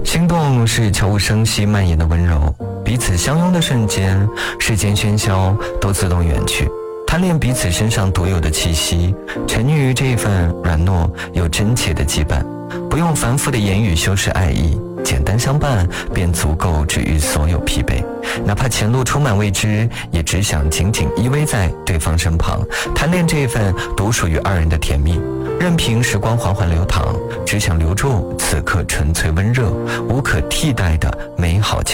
心动是悄无声息蔓延的温柔，彼此相拥的瞬间，世间喧嚣都自动远去，贪恋彼此身上独有的气息，沉溺于这份软糯又真切的羁绊，不用繁复的言语修饰爱意，简单相伴便足够治愈所有疲惫。哪怕前路充满未知，也只想紧紧依偎在对方身旁，贪恋这份独属于二人的甜蜜。任凭时光缓缓流淌，只想留住此刻纯粹温热无可替代的美好情